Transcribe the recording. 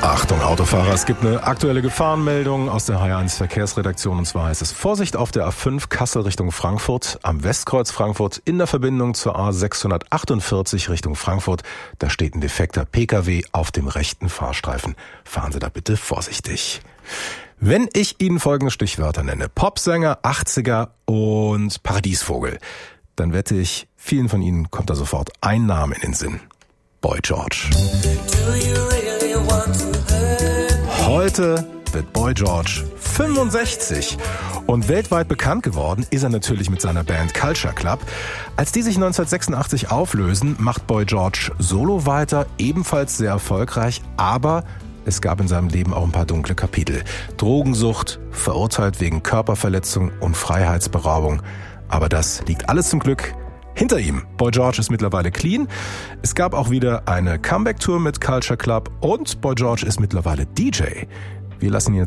Achtung Autofahrer, es gibt eine aktuelle Gefahrenmeldung aus der H1 Verkehrsredaktion, und zwar heißt es: Vorsicht auf der A5 Kassel Richtung Frankfurt, am Westkreuz Frankfurt in der Verbindung zur A648 Richtung Frankfurt. Da steht ein defekter Pkw auf dem rechten Fahrstreifen. Fahren Sie da bitte vorsichtig. Wenn ich Ihnen folgende Stichwörter nenne: Popsänger, 80er und Paradiesvogel, dann wette ich, vielen von Ihnen kommt da sofort ein Name in den Sinn: Boy George. Heute wird Boy George 65 und weltweit bekannt geworden ist er natürlich mit seiner Band Culture Club. Als die sich 1986 auflösen, macht Boy George solo weiter, ebenfalls sehr erfolgreich, aber es gab in seinem Leben auch ein paar dunkle Kapitel. Drogensucht, verurteilt wegen Körperverletzung und Freiheitsberaubung. Aber das liegt alles zum Glück hinter ihm. Boy George ist mittlerweile clean. Es gab auch wieder eine Comeback-Tour mit Culture Club und Boy George ist mittlerweile DJ. Wir lassen ihn